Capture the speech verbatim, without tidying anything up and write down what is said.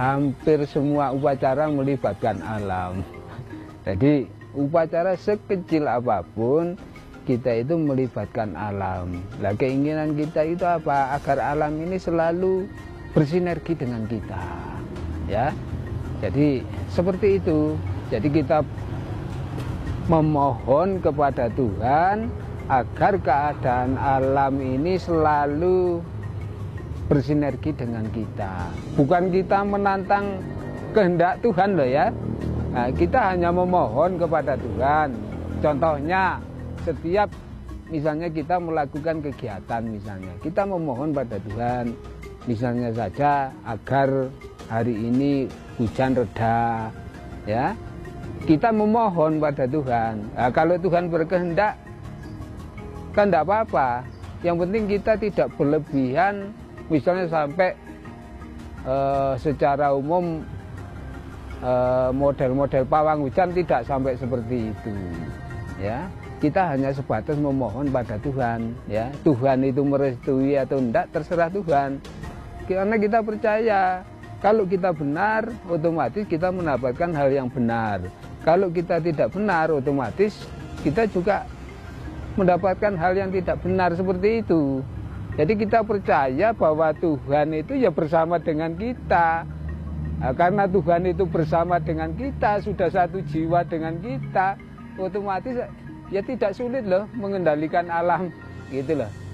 hampir semua upacara melibatkan alam. Jadi upacara sekecil apapun kita itu melibatkan alam. Lah keinginan kita itu apa? Agar alam ini selalu bersinergi dengan kita. Ya. Jadi seperti itu. Jadi kita memohon kepada Tuhan agar keadaan alam ini selalu bersinergi dengan kita. Bukan kita menantang kehendak Tuhan loh ya. Nah, kita hanya memohon kepada Tuhan. Contohnya setiap misalnya kita melakukan kegiatan misalnya, kita memohon pada Tuhan misalnya saja agar hari ini hujan reda ya. Kita memohon pada Tuhan. Nah, kalau Tuhan berkehendak kan tidak apa-apa. Yang penting kita tidak berlebihan. Misalnya sampai uh, secara umum model-model uh, pawang hujan tidak sampai seperti itu, ya. Kita hanya sebatas memohon pada Tuhan, ya. Tuhan itu merestui atau tidak terserah Tuhan. Karena kita percaya kalau kita benar, otomatis kita mendapatkan hal yang benar. Kalau kita tidak benar, otomatis kita juga mendapatkan hal yang tidak benar seperti itu. Jadi kita percaya bahwa Tuhan itu ya bersama dengan kita. Nah, karena Tuhan itu bersama dengan kita, sudah satu jiwa dengan kita, otomatis ya tidak sulit loh mengendalikan alam, gitu loh.